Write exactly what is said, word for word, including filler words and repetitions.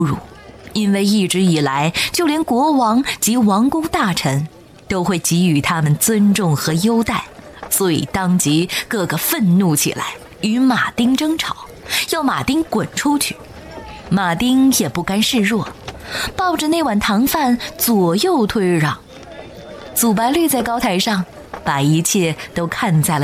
辱，因为一直以来，就连国王及王公大臣都会给予他们尊重和优待，所以当即个个愤怒起来，与马丁争吵，要马丁滚出去。马丁也不甘示弱，抱着那碗糖饭左右推让。祖白绿在高台上，把一切都看在了